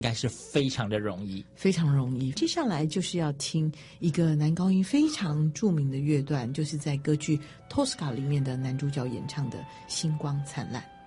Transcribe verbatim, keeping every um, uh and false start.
应该是非常的容易， 非常容易。接下来就是要听一个男高音非常著名的乐段，就是在歌剧《Tosca》里面的男主角演唱的《星光灿烂》。